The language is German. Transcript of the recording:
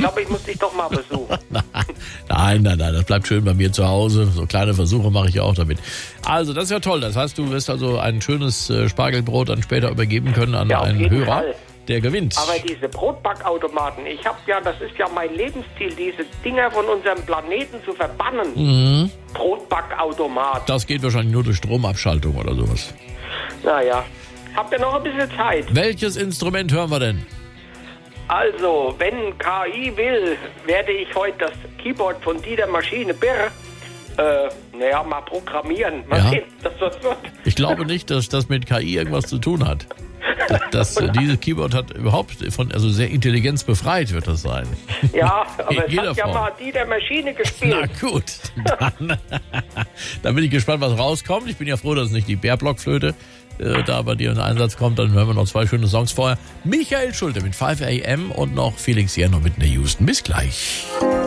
glaube, ich muss dich doch mal besuchen. Nein, das bleibt schön bei mir zu Hause. So kleine Versuche mache ich ja auch damit. Also, das ist ja toll. Das heißt, du wirst also ein schönes Spargelbrot dann später übergeben können an einen Hörer, Fall. Der gewinnt. Aber diese Brotbackautomaten, das ist ja mein Lebensziel, diese Dinger von unserem Planeten zu verbannen. Mhm. Brotbackautomat. Das geht wahrscheinlich nur durch Stromabschaltung oder sowas. Naja, habt ihr noch ein bisschen Zeit? Welches Instrument hören wir denn? Also, wenn KI will, werde ich heute das Keyboard von Dieter Maschine Birr mal programmieren. Mal sehen, dass das wird. Ich glaube nicht, dass das mit KI irgendwas zu tun hat. Dieses Keyboard hat überhaupt sehr intelligenzbefreit, wird das sein. Ja, aber es hat ja mal Dieter Maschine gespielt. Na gut, dann bin ich gespannt, was rauskommt. Ich bin ja froh, dass nicht die Bärblockflöte da bei dir in Einsatz kommt. Dann hören wir noch 2 schöne Songs vorher. Michael Schulte mit 5 AM und noch Felix Jenno mit der Houston. Bis gleich.